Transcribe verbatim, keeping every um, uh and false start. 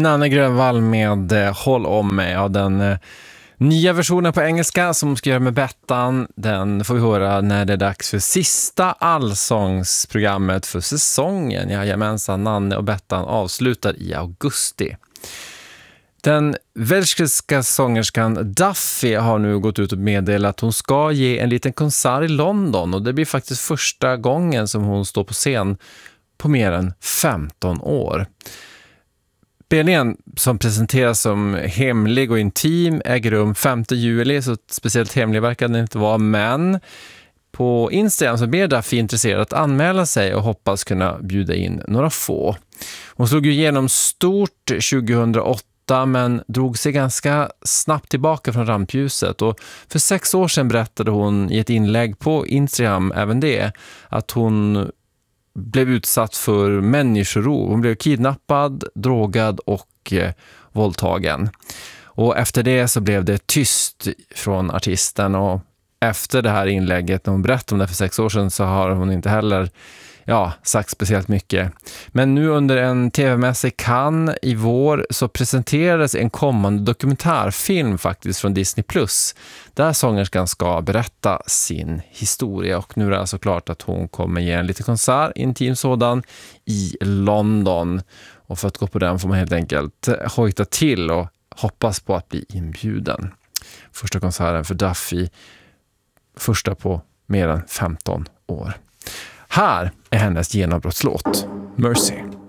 Nanne Grönvall med eh, Håll om mig. Ja, den eh, nya versionen på engelska som hon ska göra med Bettan, den får vi höra när det är dags för sista allsångsprogrammet för säsongen. Jajamensan, Nanne och Bettan avslutar i augusti. Den welshska sångerskan Duffy har nu gått ut och meddelat att hon ska ge en liten konsert i London, och det blir faktiskt första gången som hon står på scen på mer än femton år. Spelningen, som presenteras som hemlig och intim, äger rum femte juli, så speciellt hemlig verkar den inte vara, men på Instagram så ber Duffy intresserad att anmäla sig och hoppas kunna bjuda in några få. Hon slog ju igenom stort tjugohundraåtta men drog sig ganska snabbt tillbaka från rampljuset, och för sex år sedan berättade hon i ett inlägg på Instagram även det, att hon blev utsatt för människorov. Hon blev kidnappad, drogad och eh, våldtagen. Och efter det så blev det tyst från artisten, och efter det här inlägget, när hon berättade om det för sex år sedan, så har hon inte heller ja, sagt speciellt mycket. Men nu under en tv-mässa i Cannes i vår så presenterades en kommande dokumentärfilm faktiskt från Disney plus, där sångerskan ska berätta sin historia, och nu är det alltså klart att hon kommer ge en liten konsert, intim sådan, i London, och för att gå på den får man helt enkelt hojta till och hoppas på att bli inbjuden. Första konserten för Duffy, första på mer än femton år. Här är hennes genombrottslåt Mercy.